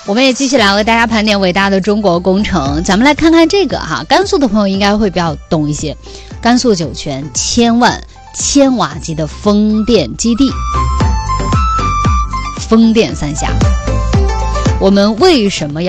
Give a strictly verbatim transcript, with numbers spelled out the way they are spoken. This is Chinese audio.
我们也继续来为大家盘点伟大的中国工程。咱们来看看这个哈，甘肃的朋友应该会比较懂一些。甘肃酒泉千万千瓦级的风电基地，风电三峡。我们为什么要